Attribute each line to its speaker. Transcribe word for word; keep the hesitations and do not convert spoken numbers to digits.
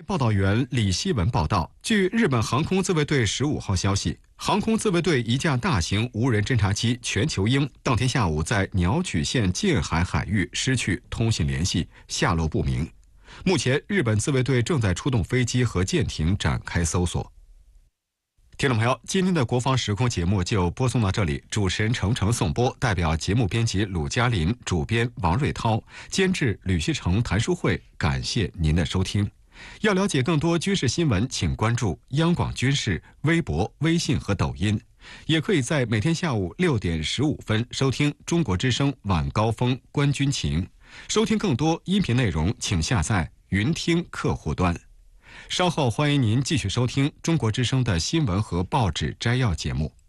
Speaker 1: 报道员李希文报道，据日本航空自卫队十五号消息，航空自卫队一架大型无人侦察机全球鹰当天下午在鸟取县近海海域失去通信联系，下落不明。目前，日本自卫队正在出动飞机和舰艇展开搜索。听众朋友，今天的国防时空节目就播送到这里，主持人程程颂播，代表节目编辑鲁嘉林、主编王瑞涛、监制吕旭成、谭书慧，感谢您的收听。要了解更多军事新闻，请关注央广军事微博、微信和抖音，也可以在每天下午六点十五分收听中国之声晚高峰观军情。收听更多音频内容，请下载云听客户端。稍后欢迎您继续收听中国之声的新闻和报纸摘要节目。